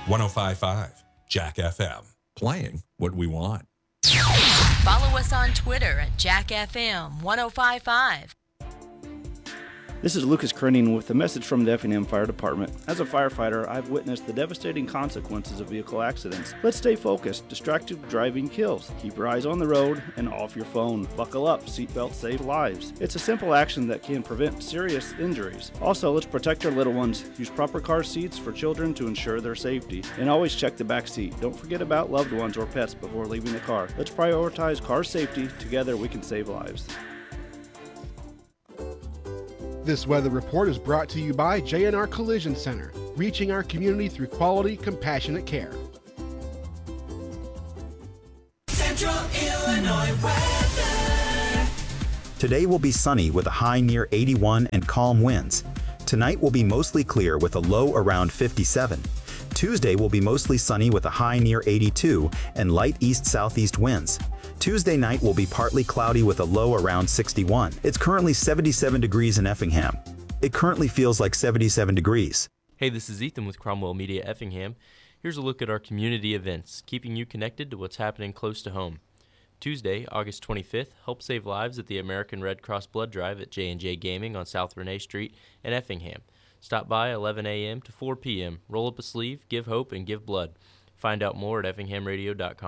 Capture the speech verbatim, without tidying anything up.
one oh five point five Jack F M. Playing what we want. Follow us on Twitter at Jack F M one oh five point five. This is Lucas Krenning with a message from the Effingham Fire Department. As a firefighter, I've witnessed the devastating consequences of vehicle accidents. Let's stay focused. Distracted driving kills. Keep your eyes on the road and off your phone. Buckle up. Seatbelts save lives. It's a simple action that can prevent serious injuries. Also, let's protect our little ones. Use proper car seats for children to ensure their safety. And always check the back seat. Don't forget about loved ones or pets before leaving the car. Let's prioritize car safety. Together, we can save lives. This weather report is brought to you by J and R Collision Center, reaching our community through quality, compassionate care. Central Illinois weather. Today will be sunny with a high near eighty-one and calm winds. Tonight will be mostly clear with a low around fifty-seven. Tuesday will be mostly sunny with a high near eighty-two and light east-southeast winds. Tuesday night will be partly cloudy with a low around sixty-one. It's currently seventy-seven degrees in Effingham. It currently feels like seventy-seven degrees. Hey, this is Ethan with Cromwell Media Effingham. Here's a look at our community events, keeping you connected to what's happening close to home. Tuesday, August twenty-fifth, help save lives at the American Red Cross Blood Drive at J and J Gaming on South Renee Street in Effingham. Stop by eleven a.m. to four p.m. Roll up a sleeve, give hope, and give blood. Find out more at effingham radio dot com.